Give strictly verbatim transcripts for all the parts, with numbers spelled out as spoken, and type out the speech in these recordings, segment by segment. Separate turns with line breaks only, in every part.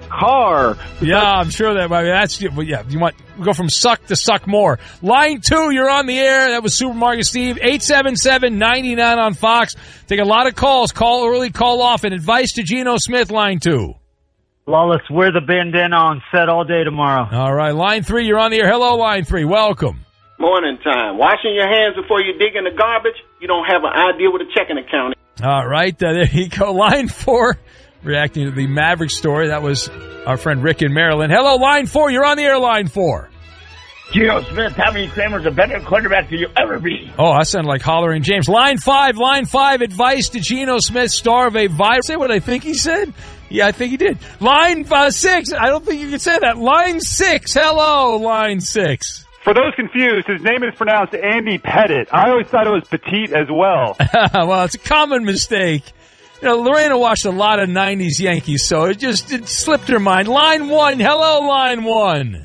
car.
Yeah, I'm sure that. I mean, that's yeah. You want we go from suck to suck more. Line two, you're on the air. That was Supermarket Steve. eight seven seven, nine nine on Fox. Take a lot of calls. Call early, call often. Advice to Geno Smith. Line two.
Lawless, wear the bandana on set all day tomorrow.
All right, line three, you're on the air. Hello, line three. Welcome.
Morning time. Washing your hands before you dig in the garbage, you don't have an idea what a checking account is.
All right, uh, there you go. Line four, reacting to the Maverick story. That was our friend Rick in Maryland. Hello, line four. You're on the air, line four.
Geno Smith, how many Kramer's a better quarterback than you'll ever be?
Oh, I sound like Hollering James. Line five, line five, advice to Geno Smith, star of a viral. Say what I think he said? Yeah, I think he did. Line uh, six, I don't think you can say that. Line six, hello, line six.
For those confused, his name is pronounced Andy Pettit. I always thought it was Petite as well.
Well, it's a common mistake. You know, Lorena watched a lot of nineties Yankees, so it just it slipped her mind. Line one, hello, line one.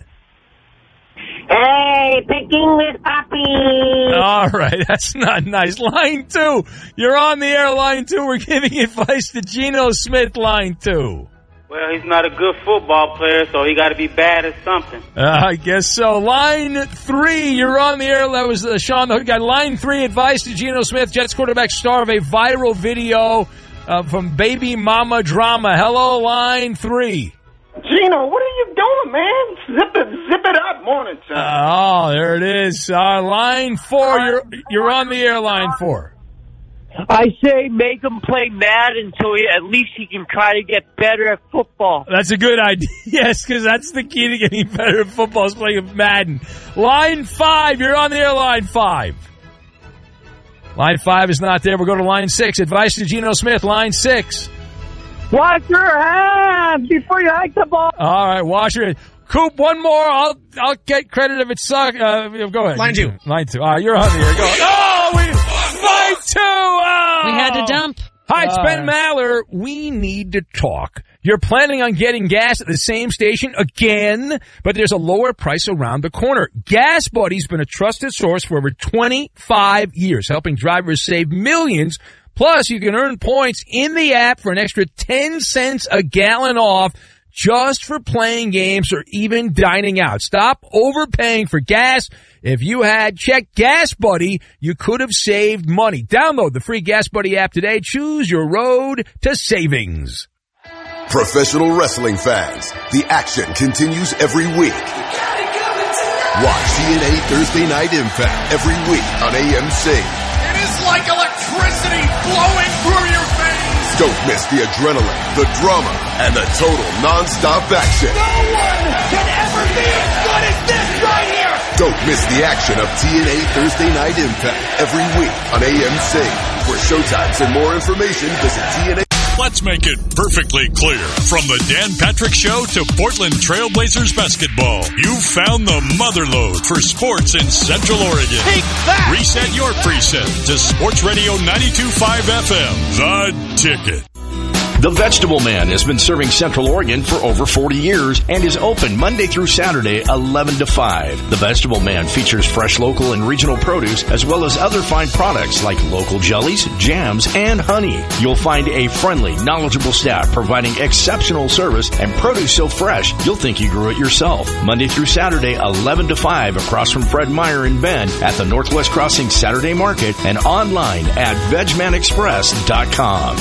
Hey, picking with Poppy.
All right, that's not nice. Line two, you're on the air, line two. We're giving advice to Geno Smith, line two.
Well, he's not a good football player, so he got to be bad at something.
Uh, I guess so. Line three, you're on the air. That was uh, Sean the Hood guy. Line three, advice to Geno Smith, Jets quarterback, star of a viral video uh, from Baby Mama Drama. Hello, line three.
Geno, what are you doing, man? Zip it, zip it up, morning time.
Uh, oh, there it is. Uh, line four, you're you're on the air, line four.
I say make him play Madden so he, at least he can try to get better at football.
That's a good idea. Yes, because that's the key to getting better at football is playing Madden. Line five, you're on the air, line five. Line five is not there. We'll go to line six. Advice to Geno Smith, line six.
Wash your hands before you hike the ball.
All right, wash your hands. Coop, one more. I'll I'll get credit if it sucks. Uh, go ahead.
Line two.
Line two. All right, you're on the air. Go. Oh, we line two. Oh.
We had to dump.
Hi, it's
uh,
Ben Maller. We need to talk. You're planning on getting gas at the same station again, but there's a lower price around the corner. Gas Buddy's been a trusted source for over twenty-five years, helping drivers save millions. Plus, you can earn points in the app for an extra ten cents a gallon off just for playing games or even dining out. Stop overpaying for gas. If you had checked Gas Buddy, you could have saved money. Download the free Gas Buddy app today. Choose your road to savings.
Professional wrestling fans, the action continues every week. Watch T N A Thursday Night Impact every week on A M C.
It is like electricity flowing through your veins.
Don't miss the adrenaline, the drama, and the total non-stop action.
No one can ever be as good as this right here.
Don't miss the action of T N A Thursday Night Impact every week on A M C. For showtimes and more information, visit T N A.
Let's make it perfectly clear. From the Dan Patrick Show to Portland Trailblazers basketball, you've found the motherlode for sports in Central Oregon.
Take that!
Reset your preset to Sports Radio ninety-two point five F M, The Ticket.
The Vegetable Man has been serving Central Oregon for over forty years and is open Monday through Saturday, eleven to five. The Vegetable Man features fresh local and regional produce as well as other fine products like local jellies, jams, and honey. You'll find a friendly, knowledgeable staff providing exceptional service and produce so fresh you'll think you grew it yourself. Monday through Saturday, eleven to five across from Fred Meyer in Bend at the Northwest Crossing Saturday Market and online at veg man express dot com.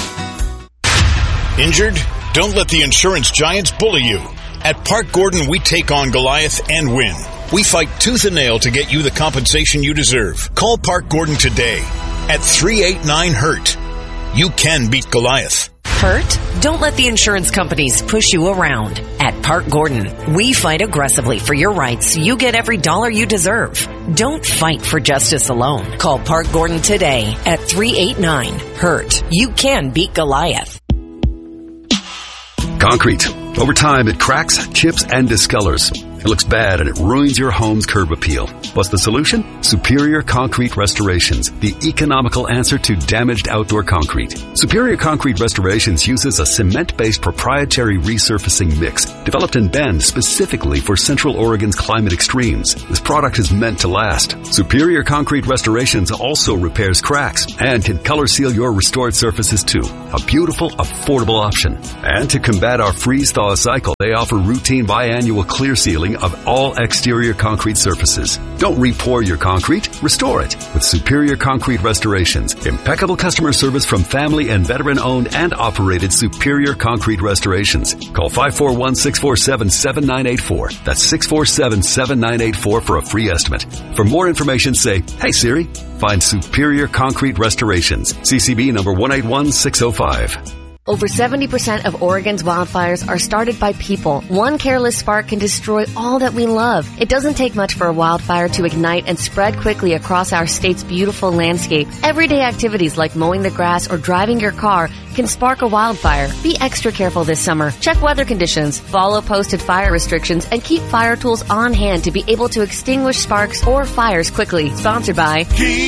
Injured? Don't let the insurance giants bully you. At Park Gordon, we take on Goliath and win. We fight tooth and nail to get you the compensation you deserve. Call Park Gordon today at three eight nine hurt. You can beat Goliath.
Hurt? Don't let the insurance companies push you around. At Park Gordon, we fight aggressively for your rights so you get every dollar you deserve. Don't fight for justice alone. Call Park Gordon today at three eight nine hurt. You can beat Goliath.
Concrete. Over time, it cracks, chips, and discolors.
It looks bad and it ruins your home's curb appeal. What's the solution? Superior Concrete Restorations, the economical answer to damaged outdoor concrete. Superior Concrete Restorations uses a cement-based proprietary resurfacing mix developed in Bend specifically for Central Oregon's climate extremes. This product is meant to last. Superior Concrete Restorations also repairs cracks and can color seal your restored surfaces too. A beautiful, affordable option. And to combat our freeze-thaw cycle, they offer routine biannual clear sealing of all exterior concrete surfaces. Don't re-pour your concrete, restore it with Superior Concrete Restorations. Impeccable customer service from family and veteran-owned and operated Superior Concrete Restorations. Call five four one, six four seven, seven nine eight four. That's six four seven, seven nine eight four for a free estimate. For more information, say, "Hey Siri, find Superior Concrete Restorations." C C B number one eight one six oh five.
Over seventy percent of Oregon's wildfires are started by people. One careless spark can destroy all that we love. It doesn't take much for a wildfire to ignite and spread quickly across our state's beautiful landscape. Everyday activities like mowing the grass or driving your car can spark a wildfire. Be extra careful this summer. Check weather conditions, follow posted fire restrictions, and keep fire tools on hand to be able to extinguish sparks or fires quickly. Sponsored by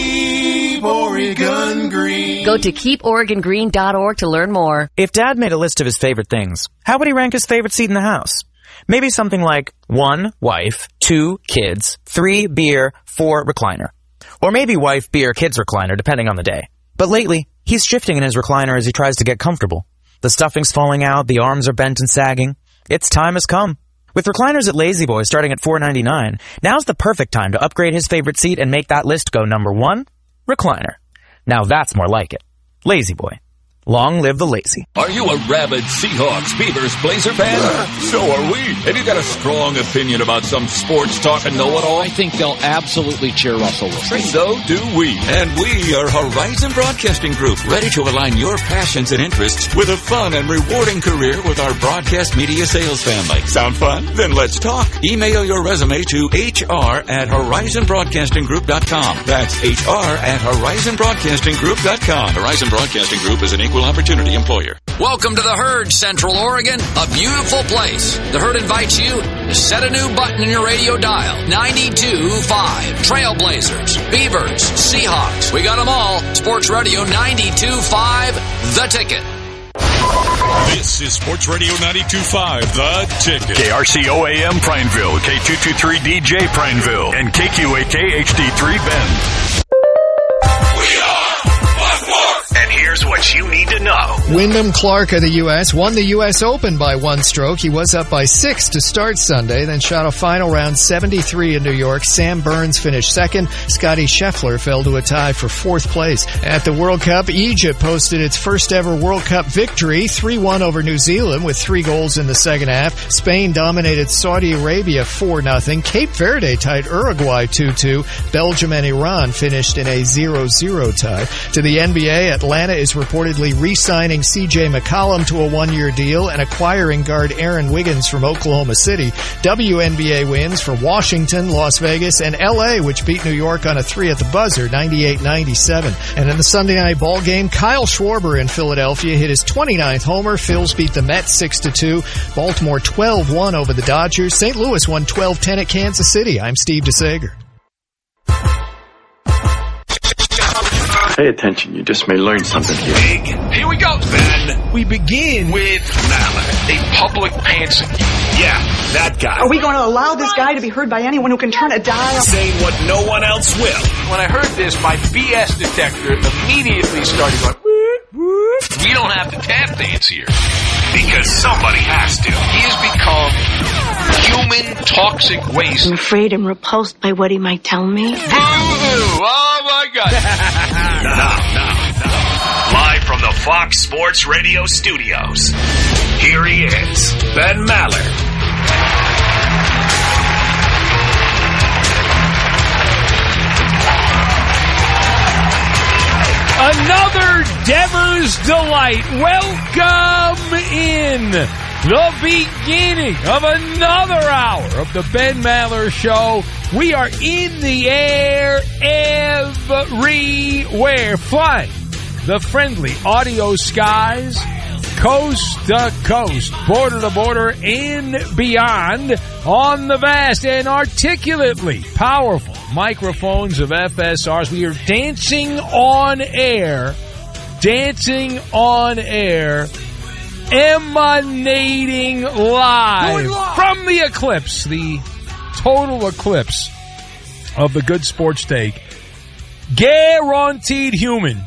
Keep Oregon Green.
Go to keep oregon green dot org to learn more.
If Dad made a list of his favorite things, how would he rank his favorite seat in the house? Maybe something like one, wife, two, kids, three, beer, four, recliner. Or maybe wife, beer, kids, recliner, depending on the day. But lately, he's shifting in his recliner as he tries to get comfortable. The stuffing's falling out, the arms are bent and sagging. Its time has come. With recliners at Lazy Boy starting at four ninety-nine, now's the perfect time to upgrade his favorite seat and make that list go number one, recliner. Now that's more like it. Lazy Boy. Long live the lazy.
Are you a rabid Seahawks, Beavers, Blazer fan? So are we. Have you got a strong opinion about some sports talk and know-it-all?
I think they'll absolutely cheer Russell Wilson.
So do we. And we are Horizon Broadcasting Group, ready to align your passions and interests with a fun and rewarding career with our broadcast media sales family. Sound fun? Then let's talk. Email your resume to H R at horizon broadcasting group dot com. That's H R at horizon broadcasting group dot com. Horizon Broadcasting Group is an equal opportunity employer.
Welcome to the Herd, Central Oregon, a beautiful place. The Herd invites you to set a new button in your radio dial. ninety-two point five. Trailblazers, Beavers, Seahawks. We got them all. Sports Radio ninety-two point five, The Ticket.
This is Sports Radio ninety-two point five, The Ticket.
K R C O A M Prineville, K two twenty-three D J Prineville, and K Q A K H D three Bend.
We are
And here's what you need to know.
Wyndham Clark of the U S won the U S Open by one stroke. He was up by six to start Sunday, then shot a final round seventy-three in New York. Sam Burns finished second. Scotty Scheffler fell to a tie for fourth place. At the World Cup, Egypt posted its first ever World Cup victory, three one over New Zealand with three goals in the second half. Spain dominated Saudi Arabia four nothing. Cape Verde tied Uruguay two two. Belgium and Iran finished in a zero zero tie. To the N B A, Atlanta is reportedly re-signing C J McCollum to a one-year deal and acquiring guard Aaron Wiggins from Oklahoma City. W N B A wins for Washington, Las Vegas, and L A, which beat New York on a three at the buzzer, ninety-eight ninety-seven. And in the Sunday night ball game, Kyle Schwarber in Philadelphia hit his twenty-ninth homer. Phils beat the Mets six to two. Baltimore twelve one over the Dodgers. Saint Louis won twelve ten at Kansas City. I'm Steve DeSager.
Pay attention, you just may learn something here.
Big. Here we go, Ben.
We begin
with Mallett, a public pantsing. Yeah, that guy.
Are we going to allow this guy to be heard by anyone who can turn a dial?
Saying what no one else will. When I heard this, my B S detector immediately started going, whoop, whoop. We don't have to tap dance here. Because somebody has to. He has become human toxic waste.
I'm afraid I'm repulsed by what he might tell me.
Boo-hoo! Oh my God.
Now, now, now. Live from the Fox Sports Radio studios, here he is, Ben Maller.
Another Devers delight. Welcome in the beginning of another hour of the Ben Maller Show. We are in the air everywhere, flying the friendly audio skies coast to coast, border to border, and beyond on the vast and articulately powerful microphones of F S Rs. We are dancing on air, dancing on air, emanating live from the eclipse, the total eclipse of the good sports take. Guaranteed human.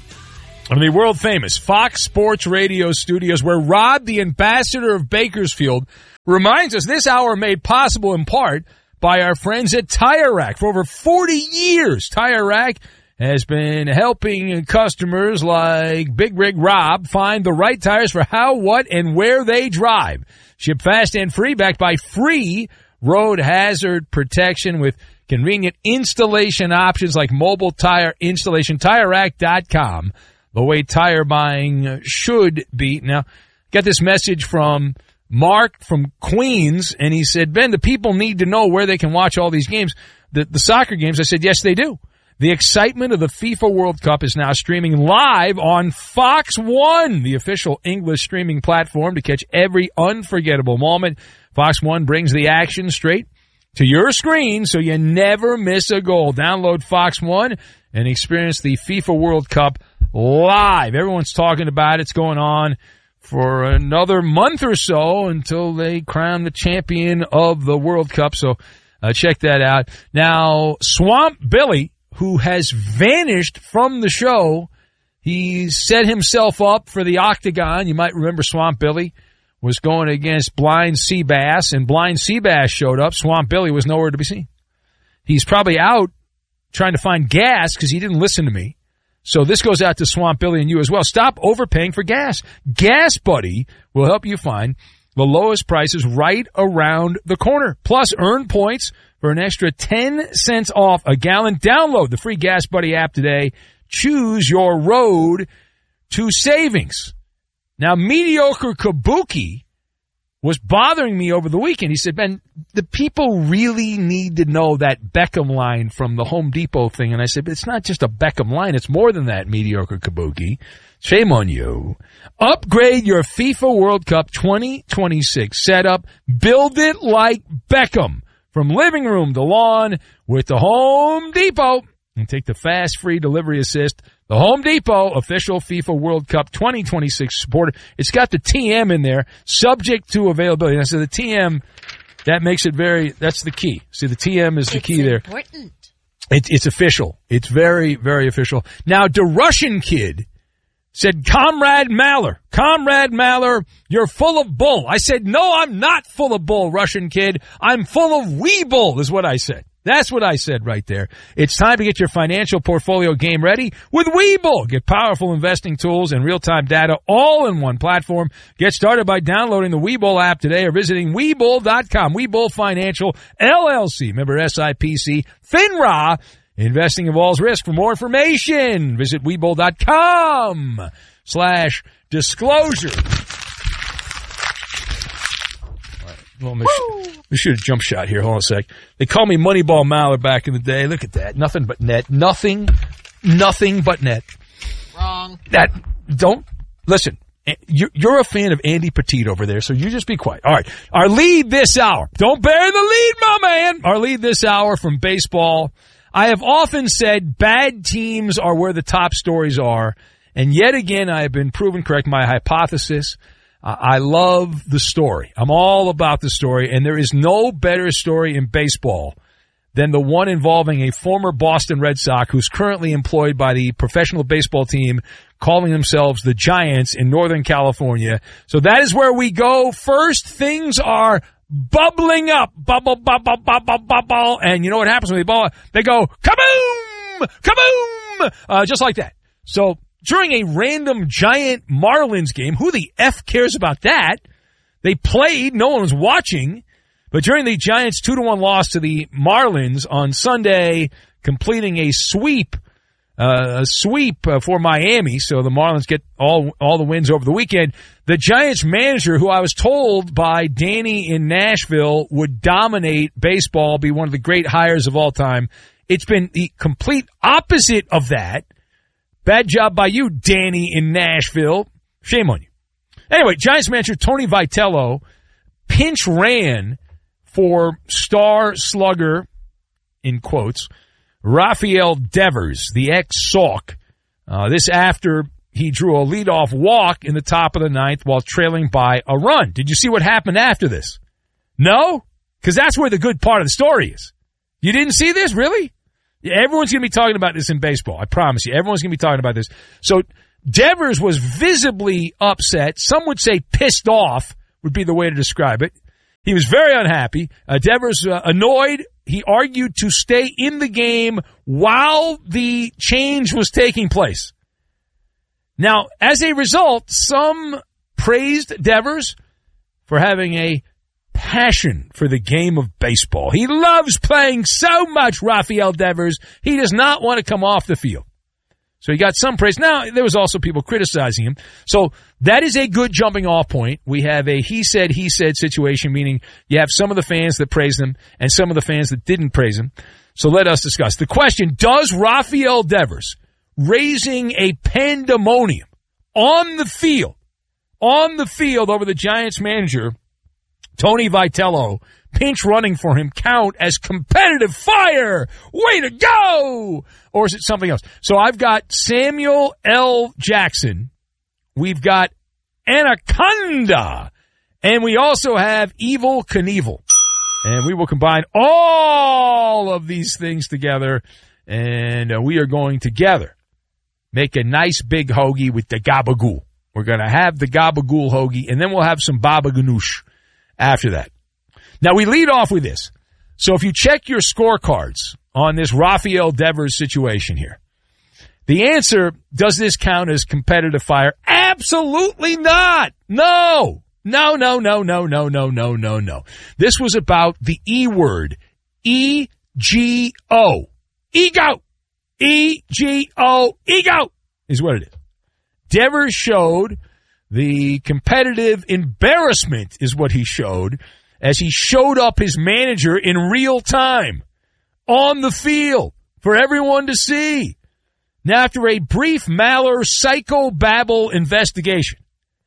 Of the world-famous Fox Sports Radio studios, where Rod, the ambassador of Bakersfield, reminds us this hour made possible in part by our friends at Tire Rack. For over forty years, Tire Rack has been helping customers like Big Rig Rob find the right tires for how, what, and where they drive. Ship fast and free, backed by free road hazard protection with convenient installation options like mobile tire installation. Tire Rack dot com. The way tire buying should be. Now, got this message from Mark from Queens, and he said, Ben, the people need to know where they can watch all these games, the, the soccer games. I said, yes, they do. The excitement of the FIFA World Cup is now streaming live on Fox One, the official English streaming platform to catch every unforgettable moment. Fox One brings the action straight to your screen so you never miss a goal. Download Fox One and experience the FIFA World Cup live. Everyone's talking about it. It's going on for another month or so until they crown the champion of the World Cup. So uh, check that out. Now, Swamp Billy, who has vanished from the show, he set himself up for the Octagon. You might remember Swamp Billy was going against Blind Seabass, and Blind Seabass showed up. Swamp Billy was nowhere to be seen. He's probably out trying to find gas because he didn't listen to me. So this goes out to Swamp Billy and you as well. Stop overpaying for gas. Gas Buddy will help you find the lowest prices right around the corner. Plus, earn points for an extra ten cents off a gallon. Download the free Gas Buddy app today. Choose your road to savings. Now, Mediocre Kabuki was bothering me over the weekend. He said, Ben, the people really need to know that Beckham line from the Home Depot thing. And I said, but it's not just a Beckham line. It's more than that, Mediocre Kabuki. Shame on you. Upgrade your FIFA World Cup twenty twenty-six setup. Build it like Beckham. From living room to lawn with the Home Depot. And take the fast, free delivery assist. The Home Depot official FIFA World Cup twenty twenty-six supporter. It's got the T M in there, subject to availability. And I said the T M, that makes it very, that's the key. See, the T M is the
it's
key there.
Important.
It, it's official. It's very, very official. Now, the Russian kid said, Comrade Maller, Comrade Maller, you're full of bull. I said, no, I'm not full of bull, Russian kid. I'm full of wee bull, is what I said. That's what I said right there. It's time to get your financial portfolio game ready with Webull. Get powerful investing tools and real-time data all in one platform. Get started by downloading the Webull app today or visiting Webull dot com. Webull Financial, L L C, member S I P C, FINRA. Investing involves risk. For more information, visit Webull dot com slash disclosure. Well, let me, sh- me shoot a jump shot here. Hold on a sec. They call me Moneyball Maller back in the day. Look at that. Nothing but net. Nothing, nothing but net.
Wrong.
That, don't, listen, you're a fan of Andy Pettit over there, so you just be quiet. All right. Our lead this hour. Don't bury the lead, my man. Our lead this hour from baseball. I have often said bad teams are where the top stories are, and yet again I have been proven correct. My hypothesis, I love the story. I'm all about the story, and there is no better story in baseball than the one involving a former Boston Red Sox who's currently employed by the professional baseball team calling themselves the Giants in Northern California. So that is where we go. First, things are bubbling up. Bubble, bubble, bubble, bubble. And you know what happens when they ball? They go, kaboom! Kaboom! Uh, just like that. So during a random Giant Marlins game, who the F cares about that? They played, no one was watching, but during the Giants' two to one loss to the Marlins on Sunday, completing a sweep, uh, a sweep uh, for Miami, so the Marlins get all all the wins over the weekend. The Giants manager, who I was told by Danny in Nashville would dominate baseball, be one of the great hires of all time, it's been the complete opposite of that. Bad job by you, Danny in Nashville. Shame on you. Anyway, Giants manager Tony Vitello pinch ran for star slugger, in quotes, Rafael Devers, the ex-Salk. Uh, this after he drew a leadoff walk in the top of the ninth while trailing by a run. Did you see what happened after this? No? Because that's where the good part of the story is. You didn't see this? Really? Everyone's going to be talking about this in baseball. I promise you. Everyone's going to be talking about this. So Devers was visibly upset. Some would say pissed off would be the way to describe it. He was very unhappy. Uh, Devers uh, annoyed. He argued to stay in the game while the change was taking place. Now, as a result, some praised Devers for having a passion for the game of baseball. He loves playing so much, Rafael Devers. He does not want to come off the field. So he got some praise. Now, there was also people criticizing him. So that is a good jumping off point. We have a he said, he said situation, meaning you have some of the fans that praised him and some of the fans that didn't praise him. So let us discuss. The question, does Rafael Devers raising a pandemonium on the field, on the field over the Giants manager, Tony Vitello, pinch running for him, count as competitive fire? Way to go! Or is it something else? So I've got Samuel L. Jackson. We've got Anaconda. And we also have Evel Knievel. And we will combine all of these things together. And uh, we are going together make a nice big hoagie with the gabagool. We're going to have the gabagool hoagie, and then we'll have some baba ganoush after that. Now, we lead off with this. So if you check your scorecards on this Rafael Devers situation here, the answer, does this count as competitive fire? Absolutely not. No. No, no, no, no, no, no, no, no, no. This was about the E word. E G O. Ego. E G O. Ego is what it is. Devers showed the competitive embarrassment is what he showed as he showed up his manager in real time on the field for everyone to see. Now, after a brief Maller psychobabble investigation,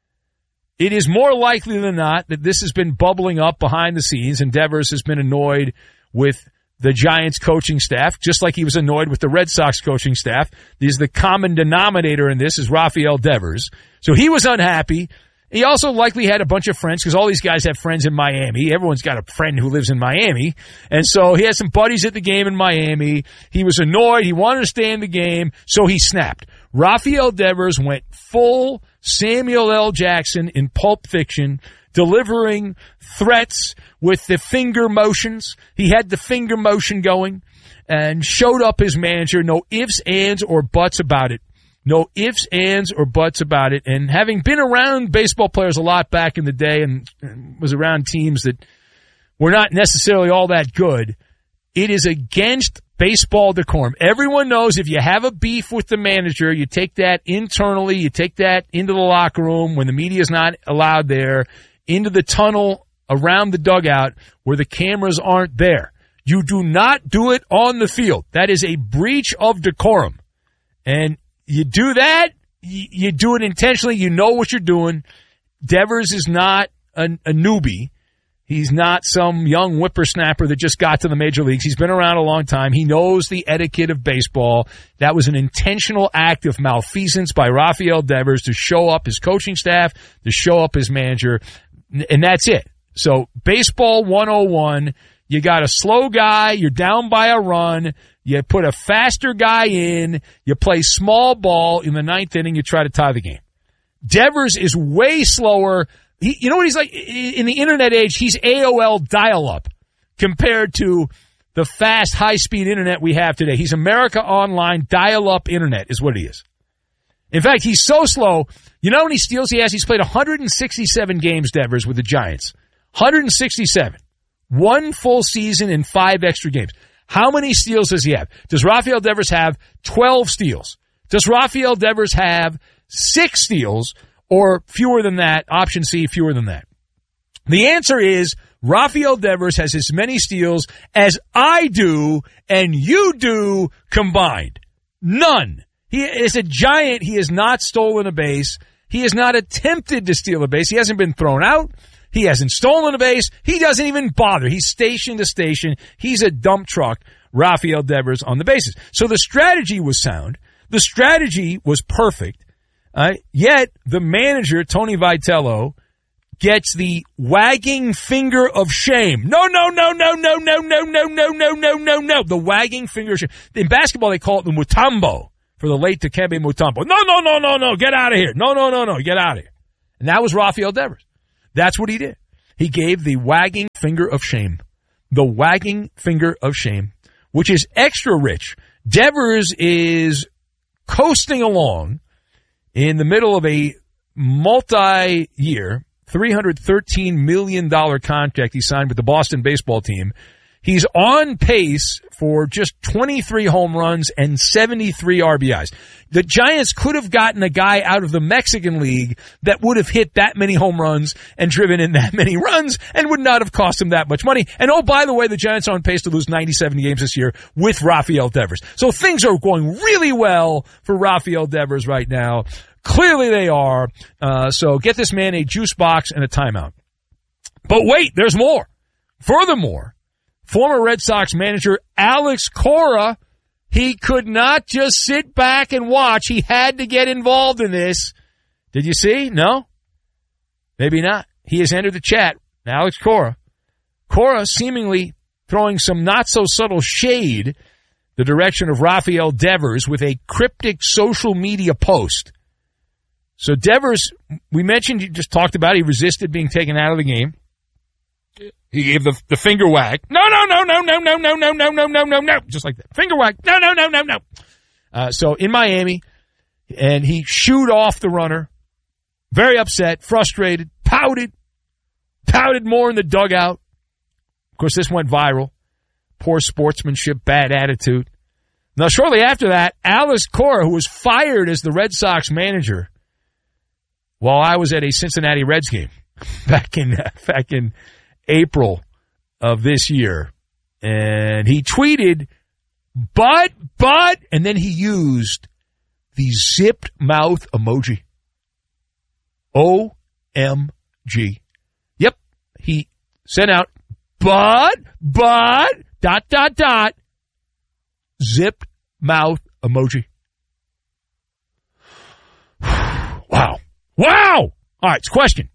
it is more likely than not that this has been bubbling up behind the scenes, and Devers has been annoyed with the Giants coaching staff, just like he was annoyed with the Red Sox coaching staff. This is the common denominator in this is Rafael Devers. So he was unhappy. He also likely had a bunch of friends because all these guys have friends in Miami. Everyone's got a friend who lives in Miami. And so he had some buddies at the game in Miami. He was annoyed. He wanted to stay in the game, so he snapped. Rafael Devers went full Samuel L. Jackson in Pulp Fiction, delivering threats with the finger motions. He had the finger motion going and showed up his manager. No ifs, ands, or buts about it. No ifs, ands, or buts about it. And having been around baseball players a lot back in the day and was around teams that were not necessarily all that good, it is against baseball decorum. Everyone knows if you have a beef with the manager, you take that internally, you take that into the locker room when the media is not allowed there, into the tunnel around the dugout where the cameras aren't there. You do not do it on the field. That is a breach of decorum. And you do that, you do it intentionally, you know what you're doing. Devers is not a, a newbie. He's not some young whippersnapper that just got to the major leagues. He's been around a long time. He knows the etiquette of baseball. That was an intentional act of malfeasance by Rafael Devers to show up his coaching staff, to show up his manager, and that's it. So baseball one oh one, you got a slow guy, you're down by a run, you put a faster guy in, you play small ball in the ninth inning, you try to tie the game. Devers is way slower. He, you know what he's like? In the internet age, he's A O L dial-up compared to the fast, high-speed internet we have today. He's America Online dial-up internet is what he is. In fact, he's so slow. You know how many steals he has? He's played one hundred sixty-seven games, Devers, with the Giants. one hundred sixty-seven. One full season and five extra games. How many steals does he have? Does Rafael Devers have twelve steals? Does Rafael Devers have six steals or fewer than that? Option C, fewer than that. The answer is Rafael Devers has as many steals as I do and you do combined. None. He is a Giant. He has not stolen a base. He has not attempted to steal a base. He hasn't been thrown out. He hasn't stolen a base. He doesn't even bother. He's station to station. He's a dump truck, Rafael Devers, on the bases. So the strategy was sound. The strategy was perfect. Uh, yet the manager, Tony Vitello, gets the wagging finger of shame. No, no, no, no, no, no, no, no, no, no, no, no, no. The wagging finger of shame. In basketball, they call it the Mutombo for the late Dikembe Mutombo. No, no, no, no, no. Get out of here. No, no, no, no. Get out of here. And that was Rafael Devers. That's what he did. He gave the wagging finger of shame. The wagging finger of shame, which is extra rich. Devers is coasting along in the middle of a multi-year three hundred thirteen million dollars contract he signed with the Boston baseball team. He's on pace for just twenty-three home runs and seventy-three R B Is. The Giants could have gotten a guy out of the Mexican League that would have hit that many home runs and driven in that many runs and would not have cost him that much money. And oh, by the way, the Giants are on pace to lose ninety-seven games this year with Rafael Devers. So things are going really well for Rafael Devers right now. Clearly they are. Uh, so get this man a juice box and a timeout. But wait, there's more. Furthermore, former Red Sox manager Alex Cora, he could not just sit back and watch. He had to get involved in this. Did you see? No? Maybe not. He has entered the chat. Alex Cora. Cora seemingly throwing some not-so-subtle shade the direction of Rafael Devers with a cryptic social media post. So Devers, we mentioned, you just talked about, he resisted being taken out of the game. He gave the the finger wag. No, no, no, no, no, no, no, no, no, no, no, no, no. Just like that. Finger wag. No, no, no, no, no. Uh, so in Miami, and he shooed off the runner. Very upset, frustrated, pouted, pouted more in the dugout. Of course, this went viral. Poor sportsmanship, bad attitude. Now, shortly after that, Alex Cora, who was fired as the Red Sox manager while I was at a Cincinnati Reds game back in back in April of this year, and he tweeted, but, but, and then he used the zipped mouth emoji. O M G. Yep, he sent out, but, but, dot, dot, dot, zipped mouth emoji. Wow. Wow! All right, question.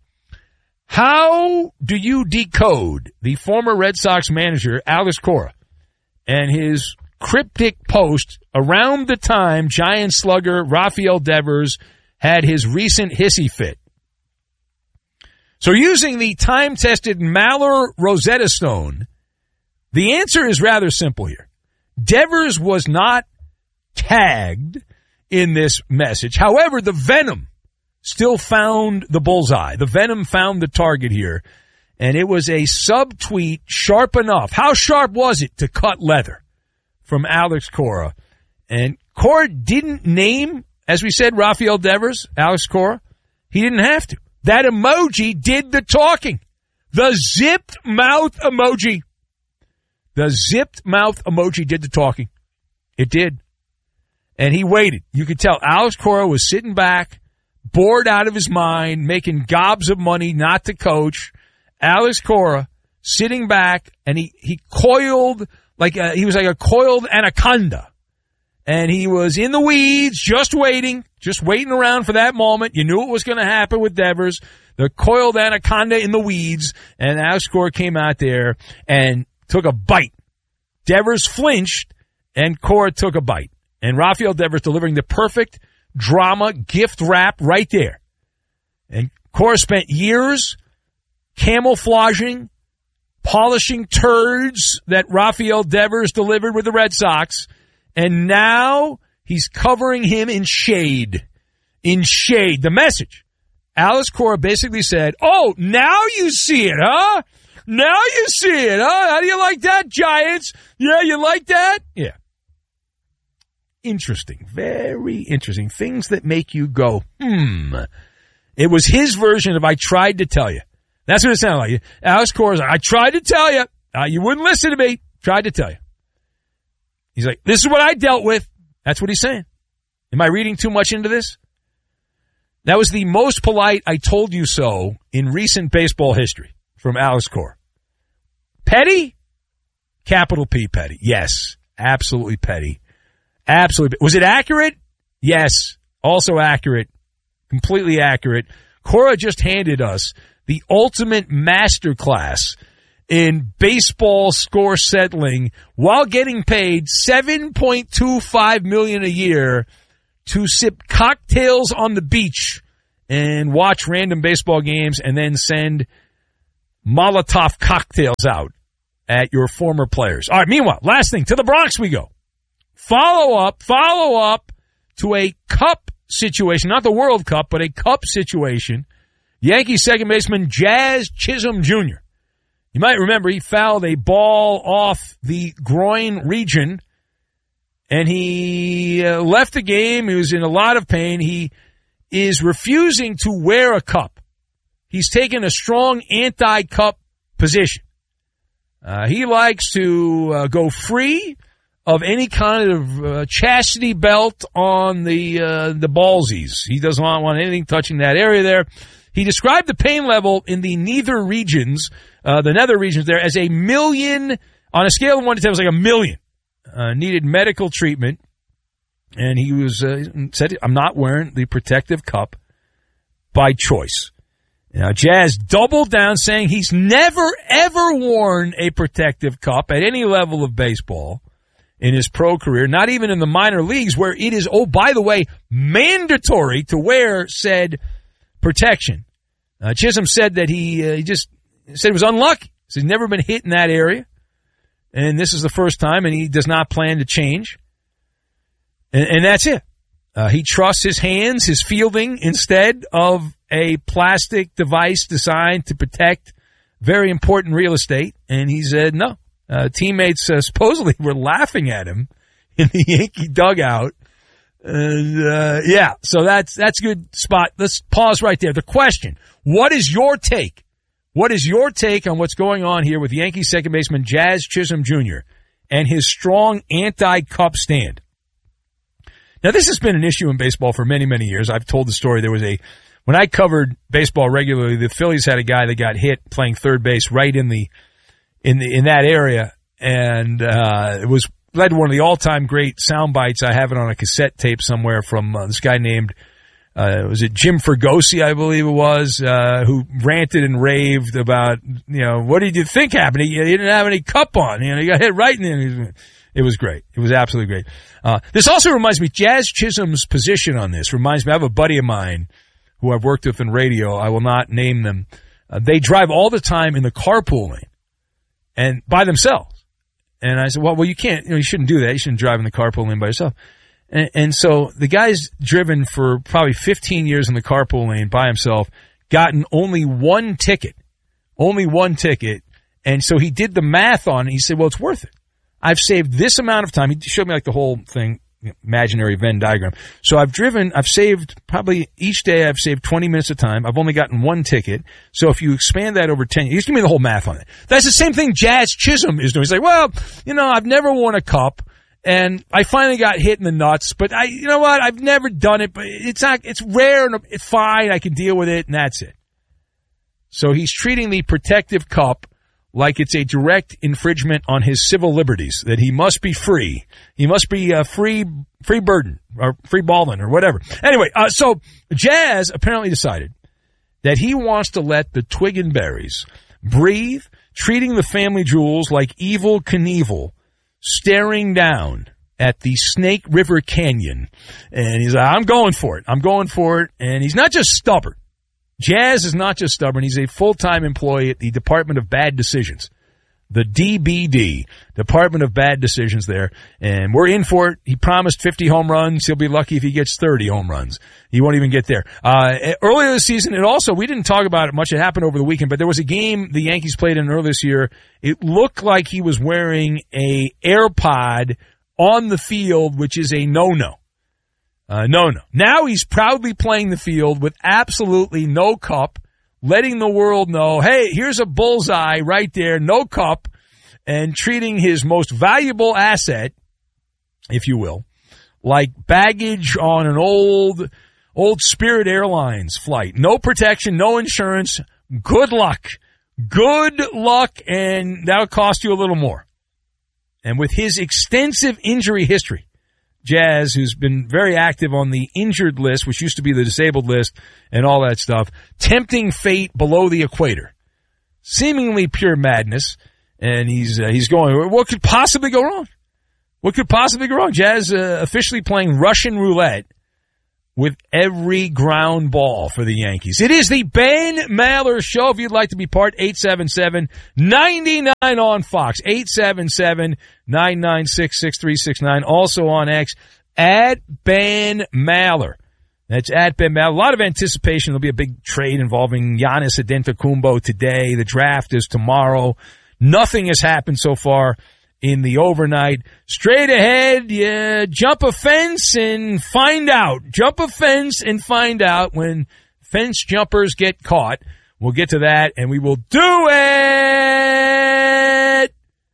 How do you decode the former Red Sox manager, Alex Cora, and his cryptic post around the time Giant slugger Rafael Devers had his recent hissy fit? So using the time-tested Maller Rosetta Stone, the answer is rather simple here. Devers was not tagged in this message. However, the venom still found the bullseye. The venom found the target here. And it was a subtweet sharp enough. How sharp was it to cut leather from Alex Cora? And Cora didn't name, as we said, Rafael Devers, Alex Cora. He didn't have to. That emoji did the talking. The zipped mouth emoji. The zipped mouth emoji did the talking. It did. And he waited. You could tell Alex Cora was sitting back, bored out of his mind, making gobs of money not to coach. Alex Cora sitting back, and he, he coiled like a, he was like a coiled anaconda. And he was in the weeds, just waiting, just waiting around for that moment. You knew what was going to happen with Devers, the coiled anaconda in the weeds. And Alex Cora came out there and took a bite. Devers flinched, and Cora took a bite. And Rafael Devers delivering the perfect drama gift wrap right there. And Cora spent years camouflaging, polishing turds that Rafael Devers delivered with the Red Sox, and now he's covering him in shade. In shade. The message. Alex Cora basically said, oh, now you see it, huh? Now you see it, huh? How do you like that, Giants? Yeah, you like that? Yeah. Interesting. Very interesting. Things that make you go, hmm. It was his version of I tried to tell you. That's what it sounded like. Alex Cora's like, I tried to tell you. Uh, you wouldn't listen to me. Tried to tell you. He's like, this is what I dealt with. That's what he's saying. Am I reading too much into this? That was the most polite I told you so in recent baseball history from Alex Cora. Petty? Capital P petty. Yes, absolutely petty. Absolutely. Was it accurate? Yes, also accurate. Completely accurate. Cora just handed us the ultimate masterclass in baseball score settling while getting paid seven point two five million dollars a year to sip cocktails on the beach and watch random baseball games and then send Molotov cocktails out at your former players. All right, meanwhile, last thing, to the Bronx we go. Follow up, follow up to a cup situation, not the World Cup, but a cup situation. Yankees second baseman Jazz Chisholm Junior You might remember he fouled a ball off the groin region, and he uh, left the game. He was in a lot of pain. He is refusing to wear a cup. He's taken a strong anti-cup position. Uh, he likes to uh, go free of any kind of uh, chastity belt on the uh, the ballsies. He does not want anything touching that area there. He described the pain level in the nether regions, uh, the nether regions there, as a million, on a scale of one to ten, it was like a million. Uh, needed medical treatment. And he was uh, said, I'm not wearing the protective cup by choice. Now, Jazz doubled down, saying he's never, ever worn a protective cup at any level of baseball in his pro career, not even in the minor leagues, where it is, oh, by the way, mandatory to wear said protection. Uh, Chisholm said that he, uh, he just said he was unlucky. So he's never been hit in that area. And this is the first time, and he does not plan to change. And, and that's it. Uh, he trusts his hands, his fielding, instead of a plastic device designed to protect very important real estate. And he said no. Uh, teammates uh, supposedly were laughing at him in the Yankee dugout. And, uh, yeah, so that's, that's a good spot. Let's pause right there. The question, what is your take? What is your take on what's going on here with Yankee second baseman Jazz Chisholm Junior and his strong anti-cup stand? Now, this has been an issue in baseball for many, many years. I've told the story. There was a, when I covered baseball regularly, the Phillies had a guy that got hit playing third base right in the, in the, in that area. And, uh, it was led to one of the all-time great sound bites. I have it on a cassette tape somewhere from uh, this guy named, uh, was it Jim Fregosi, I believe it was, uh, who ranted and raved about, you know, what did you think happened? He, he didn't have any cup on. You know, he got hit right in the, it was great. It was absolutely great. Uh, this also reminds me, Jazz Chisholm's position on this reminds me, I have a buddy of mine who I've worked with in radio. I will not name them. Uh, they drive all the time in the carpool lane and by themselves. And I said, well, well, you can't, you know, you shouldn't do that. You shouldn't drive in the carpool lane by yourself. And, and so the guy's driven for probably fifteen years in the carpool lane by himself, gotten only one ticket, only one ticket. And so he did the math on it. He said, well, it's worth it. I've saved this amount of time. He showed me like the whole thing, imaginary Venn diagram. So I've driven, I've saved probably each day I've saved twenty minutes of time. I've only gotten one ticket. So if you expand that over ten, he's giving me the whole math on it. That's the same thing Jazz Chisholm is doing. He's like, well, you know, I've never won a cup and I finally got hit in the nuts, but I, you know what? I've never done it, but it's not, it's rare and it's fine. I can deal with it and that's it. So he's treating the protective cup like it's a direct infringement on his civil liberties, that he must be free. He must be uh, free, free burden, or free balling, or whatever. Anyway, uh, so Jazz apparently decided that he wants to let the Twig and Berries breathe, treating the family jewels like Evel Knievel, staring down at the Snake River Canyon. And he's like, I'm going for it. I'm going for it. And he's not just stubborn. Jazz is not just stubborn. He's a full-time employee at the Department of Bad Decisions. The D B D, Department of Bad Decisions there. And we're in for it. He promised fifty home runs. He'll be lucky if he gets thirty home runs. He won't even get there. Uh, earlier this season, and also, we didn't talk about it much. It happened over the weekend, but there was a game the Yankees played in earlier this year. It looked like he was wearing a AirPod on the field, which is a no-no. Uh, no, no. Now he's proudly playing the field with absolutely no cup, letting the world know, hey, here's a bullseye right there, no cup, and treating his most valuable asset, if you will, like baggage on an old, old Spirit Airlines flight. No protection, no insurance. Good luck. Good luck, and that'll cost you a little more. And with his extensive injury history, Jazz, who's been very active on the injured list, which used to be the disabled list, and all that stuff, tempting fate below the equator. Seemingly pure madness, and he's uh, he's going, what could possibly go wrong? What could possibly go wrong? Jazz uh, officially playing Russian roulette with every ground ball for the Yankees. It is the Ben Maller Show. If you'd like to be part, eight seven seven, nine nine on Fox, eight seven seven, nine nine six, six three six nine. Also on X, at Ben Maller. That's at Ben Maller. A lot of anticipation. There'll be a big trade involving Giannis Antetokounmpo today. The draft is tomorrow. Nothing has happened so far in the overnight. Straight ahead, yeah, jump a fence and find out. Jump a fence and find out when fence jumpers get caught. We'll get to that, and we will do it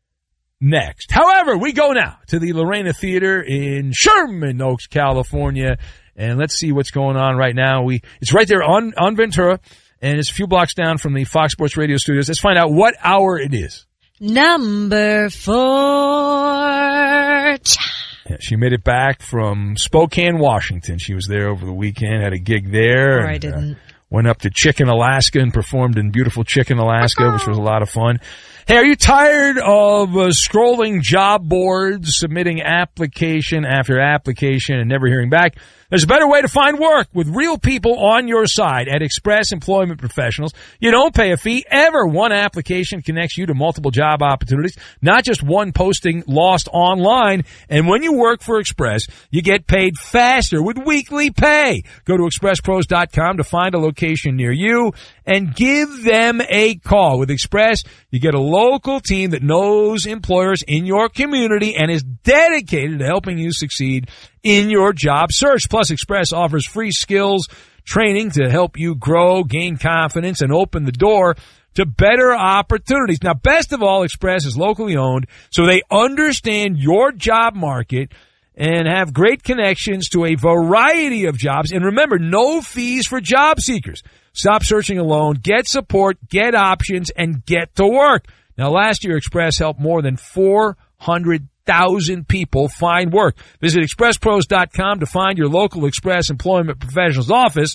next. However, we go now to the Lorena Theater in Sherman Oaks, California, and let's see what's going on right now. We It's right there on, on Ventura, and it's a few blocks down from the Fox Sports Radio studios. Let's find out what hour it is.
Number four.
Yeah, she made it back from Spokane, Washington. She was there over the weekend, had a gig there.
Or
and,
I didn't.
Uh, went up to Chicken, Alaska and performed in beautiful Chicken, Alaska, which was a lot of fun. Hey, are you tired of uh, scrolling job boards, submitting application after application and never hearing back? There's a better way to find work with real people on your side at Express Employment Professionals. You don't pay a fee ever. One application connects you to multiple job opportunities, not just one posting lost online. And when you work for Express, you get paid faster with weekly pay. Go to express pros dot com to find a location near you and give them a call. With Express, you get a local team that knows employers in your community and is dedicated to helping you succeed in your job search. Plus, Express offers free skills training to help you grow, gain confidence, and open the door to better opportunities. Now, best of all, Express is locally owned, so they understand your job market and have great connections to a variety of jobs. And remember, no fees for job seekers. Stop searching alone, get support, get options, and get to work. Now, last year, Express helped more than four hundred thousand people find work. Visit express pros dot com to find your local Express Employment Professionals office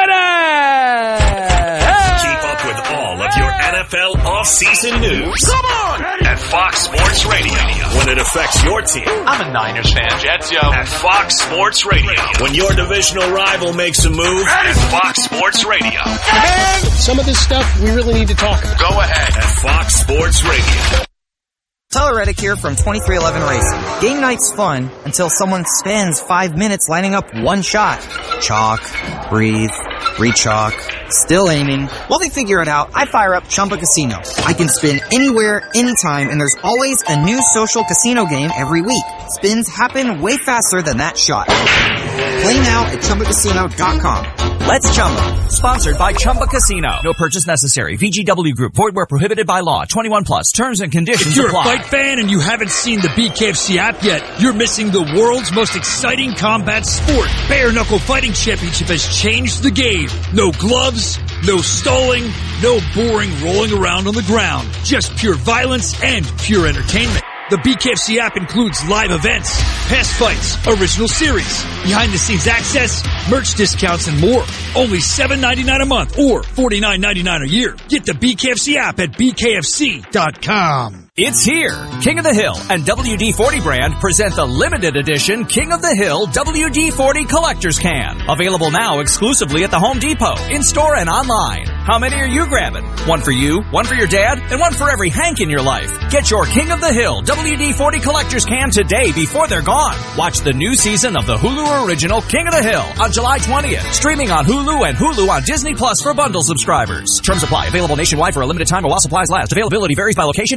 today!
Keep up with all of your N F L off-season news. Come on! At Fox Sports Radio. When it affects your team.
I'm a Niners fan. Jets, yo.
At Fox Sports Radio. When your divisional rival makes a move. At Fox Sports Radio.
Man, some of this stuff we really need to talk about.
Go ahead. At Fox Sports Radio.
Tyler Reddick here from twenty-three eleven Racing. Game night's fun until someone spends five minutes lining up one shot. Chalk, breathe, re-chalk, still aiming. While they figure it out, I fire up Chumba Casino. I can spin anywhere, anytime, and there's always a new social casino game every week. Spins happen way faster than that shot. Play now at chumba casino dot com.
Let's Chumba. Sponsored by Chumba Casino. No purchase necessary. V G W Group. Void where prohibited by law. twenty-one plus. Terms and conditions
If you're
apply.
a fight fan and you haven't seen the B K F C app yet, you're missing the world's most exciting combat sport. Bare Knuckle Fighting Championship has changed the game. No gloves, no stalling, no boring rolling around on the ground. Just pure violence and pure entertainment. The B K F C app includes live events, past fights, original series, behind-the-scenes access, merch discounts, and more. Only seven ninety-nine a month or forty-nine ninety-nine a year. Get the B K F C app at b k f c dot com.
It's here. King of the Hill and W D forty brand present the limited edition King of the Hill W D forty Collector's Can. Available now exclusively at the Home Depot, in-store and online. How many are you grabbing? One for you, one for your dad, and one for every Hank in your life. Get your King of the Hill W D forty Collector's Can today before they're gone. Watch the new season of the Hulu original King of the Hill on July twentieth. Streaming on Hulu and Hulu on Disney Plus for bundle subscribers. Terms apply. Available nationwide for a limited time while supplies last. Availability varies by location and online.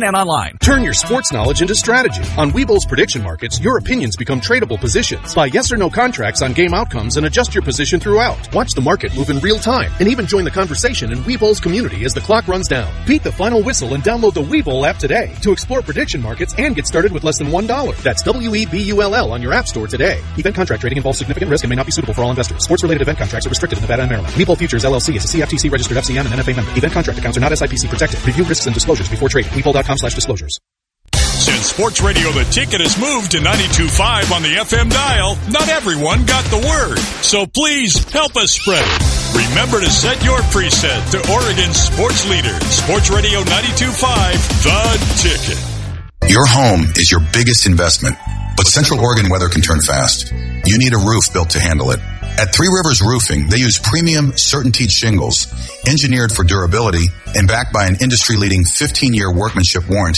online.
Turn your sports knowledge into strategy. On Webull's prediction markets, your opinions become tradable positions. Buy yes or no contracts on game outcomes and adjust your position throughout. Watch the market move in real time and even join the conversation in Webull's community as the clock runs down. Beat the final whistle and download the Webull app today to explore prediction markets and get started with less than one dollar. That's W E B U L L on your app store today. Event contract trading involves significant risk and may not be suitable for all investors. Sports-related event contracts are restricted in Nevada and Maryland. Webull Futures L L C is a C F T C registered F C M and N F A member. Event contract accounts are not S I P C protected. Review risks and disclosures before trading. Webull.com slash disclosures.
Since Sports Radio The Ticket has moved to ninety-two point five on the F M dial, not everyone got the word. So please help us spread it. Remember to set your preset to Oregon's sports leader, Sports Radio ninety-two point five, The Ticket.
Your home is your biggest investment, but Central Oregon weather can turn fast. You need a roof built to handle it. At Three Rivers Roofing, they use premium CertainTeed shingles, engineered for durability and backed by an industry-leading fifteen-year workmanship warranty.